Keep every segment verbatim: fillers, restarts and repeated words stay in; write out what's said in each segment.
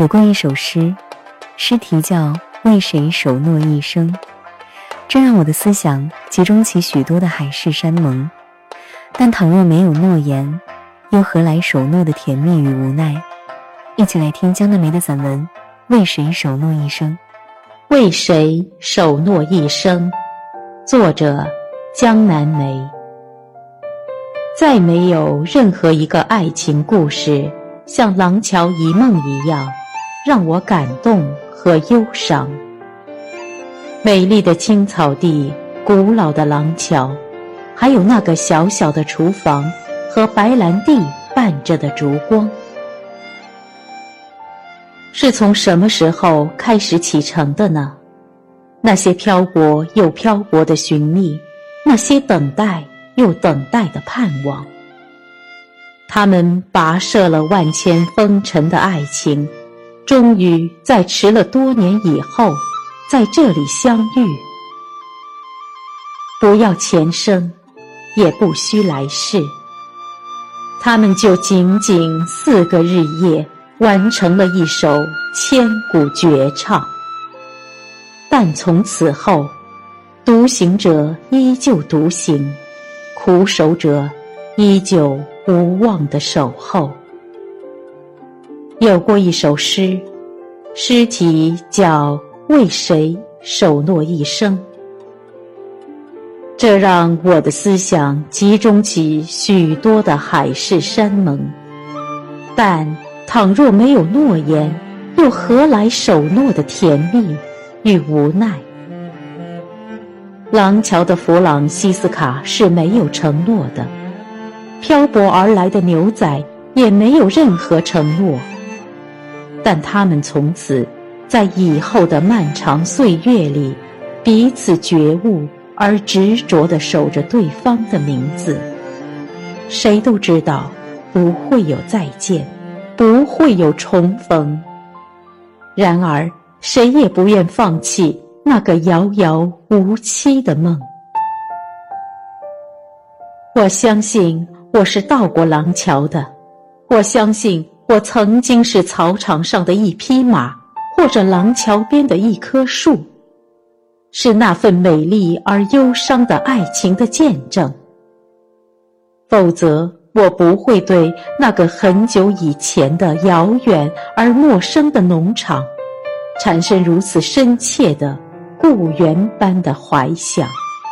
有过一首诗，诗题叫《为谁守诺一生》，这让我的思想集中起许多的海誓山盟。但倘若没有诺言，又何来守诺的甜蜜与无奈？一起来听江南梅的散文《为谁守诺一生》。 为谁守诺一生，作者江南梅。再没有任何一个爱情故事像《廊桥遗梦》一样让我感动和忧伤。美丽的青草地，古老的廊桥，还有那个小小的厨房和白兰地伴着的烛光，是从什么时候开始启程的呢？那些漂泊又漂泊的寻觅，那些等待又等待的盼望，他们跋涉了万千风尘的爱情，终于在迟了多年以后在这里相遇。不要前生，也不需来世，他们就仅仅四个日夜完成了一首千古绝唱。但从此后，独行者依旧独行，苦守者依旧无望地守候。有过一首诗，诗题叫《为谁守诺一生》，这让我的思想集中起许多的海誓山盟。但倘若没有诺言，又何来守诺的甜蜜与无奈？廊桥的弗朗西斯卡是没有承诺的，漂泊而来的牛仔也没有任何承诺，但他们从此在以后的漫长岁月里彼此觉悟而执着地守着对方的名字。谁都知道不会有再见，不会有重逢，然而谁也不愿放弃那个遥遥无期的梦。我相信我是到过廊桥的，我相信我曾经是草场上的一匹马，或者廊桥边的一棵树，是那份美丽而忧伤的爱情的见证。否则我不会对那个很久以前的遥远而陌生的农场产生如此深切的故园般的怀想，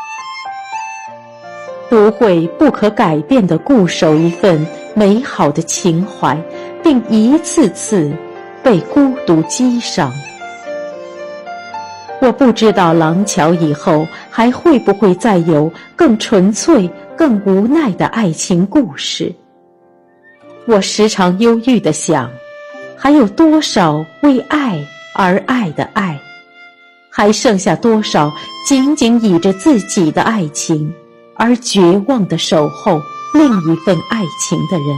不会不可改变地固守一份美好的情怀，并一次次被孤独击伤。我不知道廊桥以后还会不会再有更纯粹、更无奈的爱情故事。我时常忧郁地想，还有多少为爱而爱的爱，还剩下多少仅仅倚着自己的爱情而绝望地守候另一份爱情的人。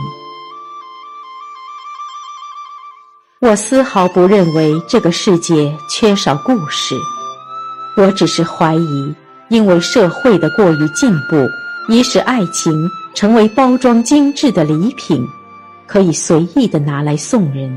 我丝毫不认为这个世界缺少故事，我只是怀疑，因为社会的过于进步，已使爱情成为包装精致的礼品，可以随意地拿来送人。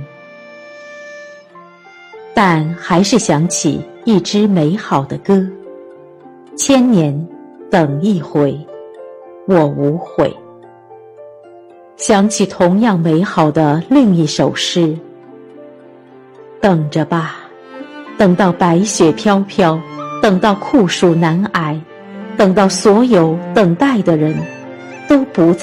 但还是想起一支美好的歌，千年等一回，我无悔。想起同样美好的另一首诗，等着吧，等到白雪飘飘，等到酷暑难挨，等到所有等待的人都不再